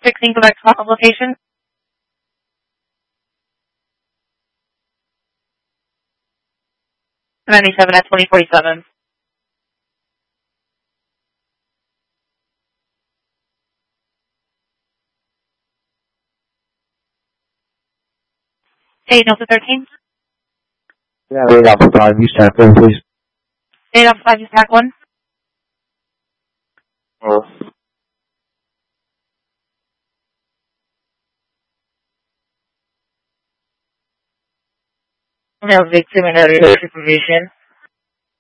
16 Quebec Swap location. 97 at 2047. Eight Alpha 13. Yeah, 8 Alpha 5, use TAC 1, please. 8 Alpha 5, use TAC 1. No victim and other information.